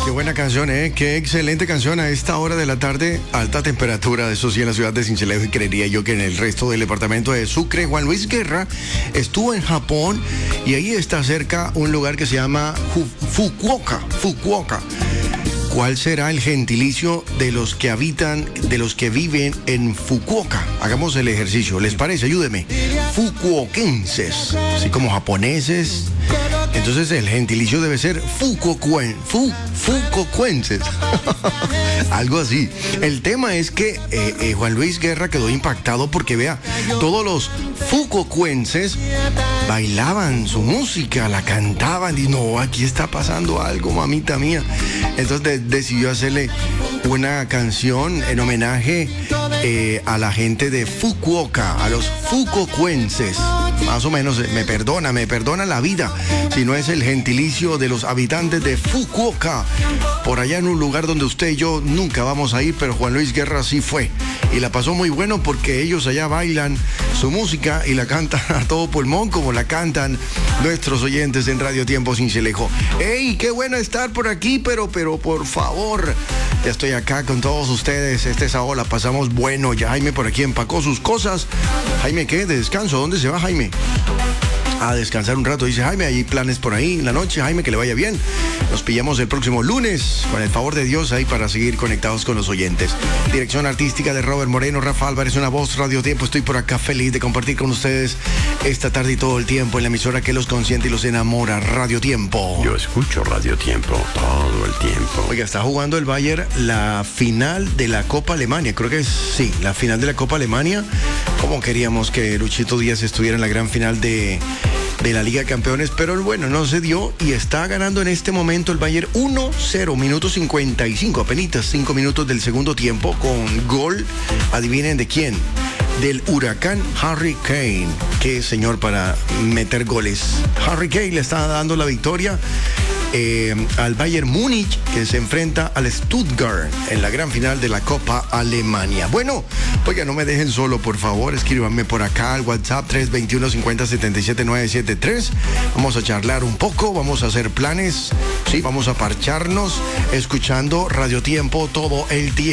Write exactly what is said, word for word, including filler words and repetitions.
Qué buena canción, ¿eh? Qué excelente canción a esta hora de la tarde. Alta temperatura, eso sí, en la ciudad de Sincelejo, y creería yo que en el resto del departamento de Sucre. Juan Luis Guerra estuvo en Japón y ahí está cerca un lugar que se llama Fukuoka. Fukuoka. ¿Cuál será el gentilicio de los que habitan, de los que viven en Fukuoka? Hagamos el ejercicio, ¿les parece? Ayúdeme. Fukuokenses, así como japoneses. Entonces el gentilicio debe ser Fukuokuen, fu, Fukuokuenses. Algo así. El tema es que eh, eh, Juan Luis Guerra quedó impactado porque, vea, todos los Fukuokuenses bailaban su música, la cantaban y no, aquí está pasando algo, mamita mía. Entonces de, decidió hacerle una canción en homenaje eh, a la gente de Fukuoka, a los Fukuokuenses. Más o menos, me perdona, me perdona la vida si no es el gentilicio de los habitantes de Fukuoka, por allá en un lugar donde usted y yo nunca vamos a ir, pero Juan Luis Guerra sí fue y la pasó muy bueno porque ellos allá bailan su música y la cantan a todo pulmón como la cantan nuestros oyentes en Radio Tiempo Sincelejo. ¡Ey, qué bueno estar por aquí! Pero, pero por favor, ya estoy acá con todos ustedes. Este sábado la pasamos bueno. Ya Jaime por aquí empacó sus cosas. Jaime, ¿qué? ¿De descanso? ¿Dónde se va Jaime? A descansar un rato, dice Jaime. Hay planes por ahí en la noche, Jaime, que le vaya bien. Nos pillamos el próximo lunes, con el favor de Dios, ahí para seguir conectados con los oyentes. Dirección artística de Robert Moreno, Rafa Álvarez, una voz, Radio Tiempo. Estoy por acá feliz de compartir con ustedes esta tarde y todo el tiempo en la emisora que los consiente y los enamora, Radio Tiempo. Yo escucho Radio Tiempo todo el tiempo. Oiga, está jugando el Bayern la final de la Copa Alemania. Creo que es, sí, la final de la Copa Alemania. Como queríamos que Luchito Díaz estuviera en la gran final de... de la Liga de Campeones, pero bueno, no se dio y está ganando en este momento el Bayern uno cero, minuto cincuenta y cinco, apenas cinco minutos del segundo tiempo, con gol, adivinen de quién, del huracán Harry Kane. Qué señor para meter goles. Harry Kane le está dando la victoria eh, al Bayern Múnich, que se enfrenta al Stuttgart en la gran final de la Copa Alemania. Bueno, oiga, no me dejen solo, por favor, escríbanme por acá al WhatsApp tres dos uno, cinco cero, siete siete nueve siete tres. Vamos a charlar un poco, vamos a hacer planes, sí, vamos a parcharnos escuchando Radio Tiempo todo el tiempo.